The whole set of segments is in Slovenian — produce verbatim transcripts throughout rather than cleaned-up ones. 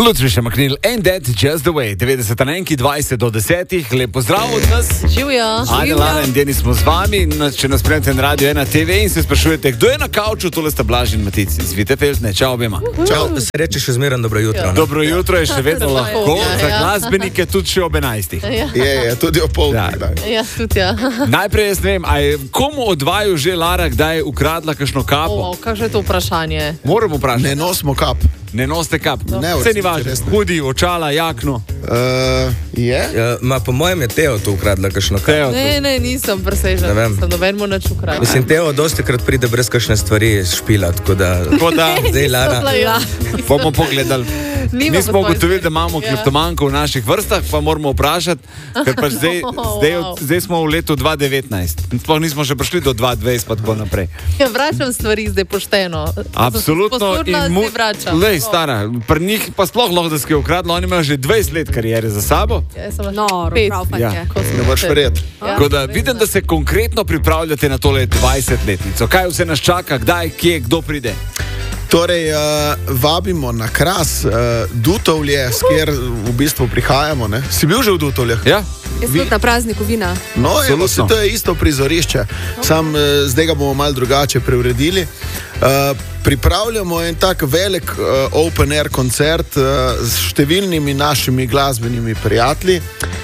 Ludviša Maknil, and that just the way. devetdeset na enki, dvajset do desetih. Lep pozdrav od nas. Živijo. Ajde, Lara in Deni smo z vami. Če nas spremljate na Radio ena te ve in se sprašujete, kdo je na kauču, tole sta Blaž in Matic iz Vitefeldne. Čau obema. Čau, da se reče še zmeraj dobro jutro. Ja. Dobro jutro je še vedno lahko, ja, za ja. glasbenike tudi še ob enajstih. Ja, Je, je, tudi ob pol. Ja. ja tudi ja. Najprej jaz ne vem, a je komu od vaju že Lara kdaj ukradla kakšno kapo? O, kakšno je to vprašanje? Moram vprašati. Ne nosimo kap. Ne nosite kap. Ne, Vse ni resnici, važno. res ne. Hudi, očala, jakno. Uh, je? Ja, ma, po mojem je Teo tu ukradla kakšno kar. Teo. Ne, ne, nisem presežen. Ne vem. Sem noben mu nič ukradel. Mislim, Teo dosti krat pride brez kakšne stvari špila, tako da... Tako da Zdaj, Lara. Ja. bomo pogledali. Nima Mi smo po tvoji ugotovili, da smeri. imamo Ja. kleptomanko v naših vrstah, pa moramo vprašati, ker pač zdaj, zdaj, Wow. zdaj smo v letu dva tisoč devetnajst. Sploh nismo še prišli do dva tisoč dvajset pa tako naprej. Ja, vračam stvari zdaj pošteno. Absolutno. Posudila, mu- zdaj vračam. Lej, stara, pri njih pa sploh lahko, da ske ukradlo, oni imajo že dvajset let karijere za sabo. Ja, jaz sem na Noro, pet. prav Ja. fantje. Ko sem Ne boš pet. verjeti. Ja. Tako da vidim, da se konkretno pripravljate na tole dvajsetletnico. Kaj vse nas čaka, kdaj, kje, kdo pride? Torej, uh, vabimo na Kras, uh, Dutovlje, s kjer v bistvu prihajamo. Ne? Si bil že v Dutovljah? Ja? Jaz sem tudi na prazniku vina. No, evo, se Absolutno. to je isto prizorišče, sam uh, zdaj ga bomo malo drugače preuredili. Uh, pripravljamo en tak velik uh, open air koncert uh, s številnimi našimi glasbenimi prijatelji.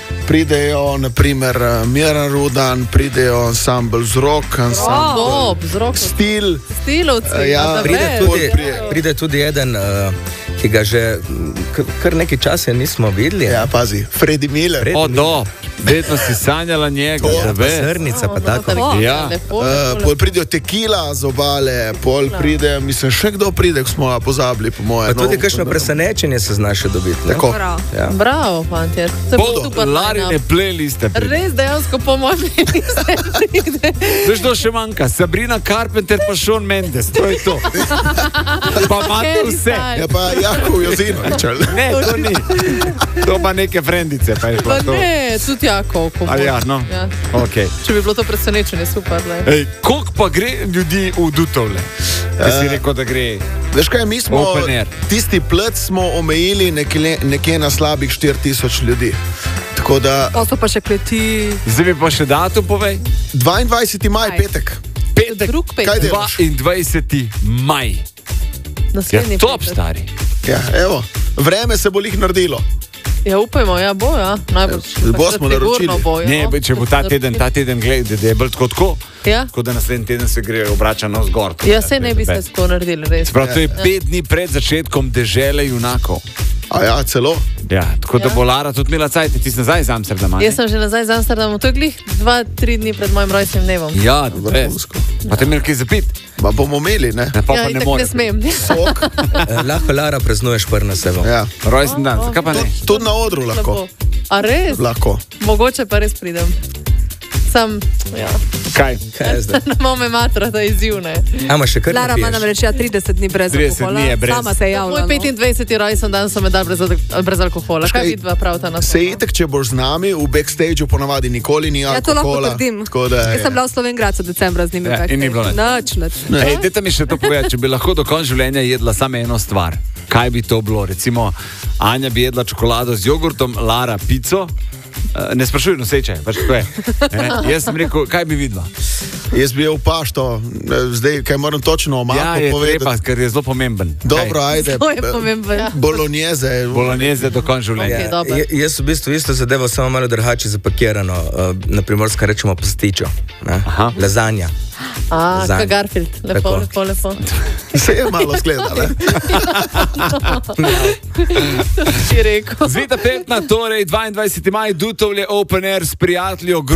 Pridejo naprimer uh, Miran Rudan, pridejo ansambl Zrok, ansambl Bob, z roko. Stil. Stilovci. Ja, a da Pride veš. tudi, prije. pride tudi eden, uh, ki ga že k- kar nekaj časa nismo videli. Ja, pazi, Freddy Miller. Fred- O, do, vedno si sanjala njega, To, da Pa ve. srnica, pa No, tako. tako, Ja. lepo, Uh, lepo, pol lepo. pridejo Tekila z obale, pol pride, mislim, še kdo pride, ko smo ga pozabili, po mojem. Pa tudi kakšno presenečenje se znaš še dobiti. ne? Tako. Prav. Ja. Bravo, fantje. Se bo Pol super Larine line-up. playliste. pride. Res dejansko po mojem liste pride. Veš, to še manjka. Sabrina Carpenter pa Shawn Mendes. To je to. Pa imate vse. Ja, pa Jakov Jozinovič. ali? Ne, to ni. To pa neke frendice. Pa je Pa šlo to. ne, tudi Jakov. po A mojem. ja, no. Ja. Okay. Če bi bilo to presenečenje, super. Ne? Ej, koliko pa gre ljudi v Dutovle? Ti si rekel, da gre. Veš kaj, mi smo Open air. tisti plec smo omejili nekje, nekje na slabih štiri tisoč ljudi. Tako da Pa so pa še kleti. Zdaj mi pa še datum povej. dvaindvajseti maj, Aj. petek. Petek. Drug Kaj petek. delaš? dvaindvajseti maj. Ja, Naslednji top petek. stari. Ja, evo, vreme se bo lih naredilo. Ja, upajmo, ja, bo, ja. Najbolj. Bo smo naročili. Sigurno bo, ja. Ne, če bo ta teden, ta teden gledaj, da je bolj tako tako. Ja. Tako da naslednji teden se gre obrača na vzgor. Ja, se ne bi se tako naredili, res. Prav, to je pet dni pred začetkom dežele junakov. A ja, celo. Ja, tako da Ja. bo Lara tudi imela cajt, ti si nazaj iz Amsterdama. ne? Jaz sem že nazaj z Amsterdamu, to je glih dva, tri dni pred mojim rojstnim dnevom. Ja, res. Vrhunsko. Pa te imeli kaj zapit? Pa bomo imeli, ne? Ne, pa, Ja, pa ne itak more. ne smem. Sok. Eh, Lahko Lara praznuješ prna sebo. Ja. Rojsten dan, zakaj pa ne? Tudi na odru lahko. A res? Lahko. Mogoče pa res pridem. Sam, ja, Kaj? Kaj je zdaj? ne bom me matra, da izziv ne. Ama še kar Lara ne ima piješ? namreč ja trideset dni brez trideset alkohola. dni je brez. Sama se je javila. Moj no. petindvajseti rojsten dan so me dali brez, brez alkohola. Kaj Škaj, vidva pravita na Se itek, če boš z nami, v backstageu ponavadi nikoli ni Ja, to lahko alkohola. potrdim. Tako da, Jaz sem bila v Slovenjgracu decembra z njimi. Ja, in ni bilo nič. Nič, nič. Ej, dajte mi še to povedati, če bi lahko do konca življenja jedla samo eno stvar. Kaj bi to bilo? Recimo, Anja bi jedla čokolado z jogurtom, Lara pico. Eh, Ne sprašuj, nosečaj, pač to je. Ne? Jaz sem rekel, kaj bi videla? Jaz bi je upašto, zdaj kaj moram točno o Ja, Marku je povedati. treba, ker je zelo pomemben. Dobro, ajde. To je pomembno. Ja. Bolognese. Bolognese do konca življenja. Ok, dobro. Ja, jaz v bistvu isto zadevo, samo malo drugače zapakirano. Uh, na primorskem rečemo pastičo. ne. Aha. Lazanja. A, Zanj. kot Garfield. Lepo, Tako. lepo, lepo. Se je malo zgleda, ne? Si rekel. Zvita petna, torej dvaindvajseti maj, Dutovlje Open Air s prijateljo.